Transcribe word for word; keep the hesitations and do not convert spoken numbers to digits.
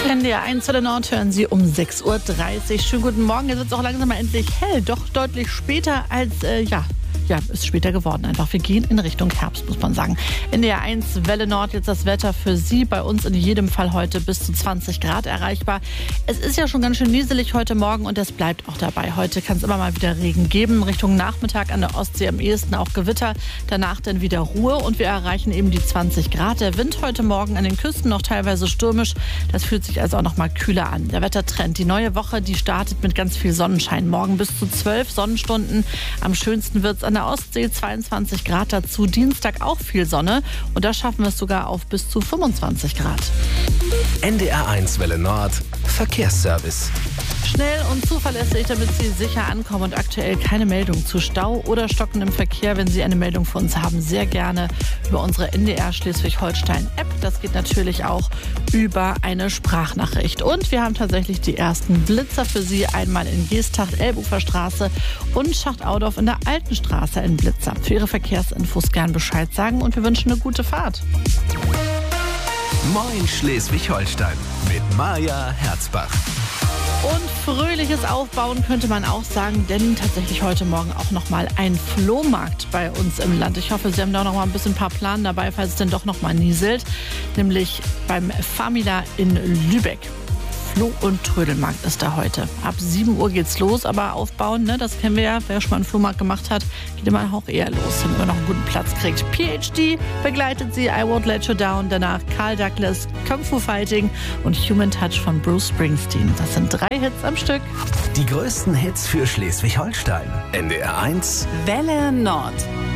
N D R eins Welle Nord hören Sie um sechs Uhr dreißig. Schönen guten Morgen. Jetzt wird es auch langsam mal endlich hell. Doch deutlich später als, äh, ja, ja, ist später geworden einfach. Wir gehen in Richtung Herbst, muss man sagen. N D R eins Welle Nord, jetzt das Wetter für Sie. Bei uns in jedem Fall heute bis zu zwanzig Grad erreichbar. Es ist ja schon ganz schön nieselig heute Morgen und das bleibt auch dabei. Heute kann es immer mal wieder Regen geben. Richtung Nachmittag an der Ostsee am ehesten auch Gewitter. Danach dann wieder Ruhe und wir erreichen eben die zwanzig Grad. Der Wind heute Morgen an den Küsten noch teilweise stürmisch. Das fühlt sich also auch noch mal kühler an. Der Wettertrend, die neue Woche, die startet mit ganz viel Sonnenschein. Morgen bis zu zwölf Sonnenstunden. Am schönsten wird es an der Ostsee, zweiundzwanzig Grad dazu. Dienstag auch viel Sonne und da schaffen wir es sogar auf bis zu fünfundzwanzig Grad. N D R eins Welle Nord Verkehrsservice. Schnell und zuverlässig, damit Sie sicher ankommen und aktuell keine Meldung zu Stau oder Stocken im Verkehr. Wenn Sie eine Meldung für uns haben, sehr gerne über unsere N D R Schleswig-Holstein-App. Das geht natürlich auch über eine Sprachnachricht. Und wir haben tatsächlich die ersten Blitzer für Sie. Einmal in Geesthacht, Elbuferstraße und Schacht-Audorf in der Altenstraße in Blitzer. Für Ihre Verkehrsinfos gern Bescheid sagen und wir wünschen eine gute Fahrt. Moin Schleswig-Holstein mit Maja Herzbach. Und fröhliches Aufbauen könnte man auch sagen, denn tatsächlich heute Morgen auch noch mal ein Flohmarkt bei uns im Land. Ich hoffe, Sie haben da noch mal ein bisschen ein paar Pläne dabei, falls es denn doch noch mal nieselt, nämlich beim Famila in Lübeck. Floh- und Trödelmarkt ist da heute. Ab sieben Uhr geht's los, aber aufbauen, ne, das kennen wir ja. Wer schon mal einen Flohmarkt gemacht hat, geht immer auch eher los, damit man noch einen guten Platz kriegt. P H D begleitet Sie, I Won't Let You Down, danach Carl Douglas, Kung Fu Fighting und Human Touch von Bruce Springsteen. Das sind drei Hits am Stück. Die größten Hits für Schleswig-Holstein. N D R eins Welle Nord.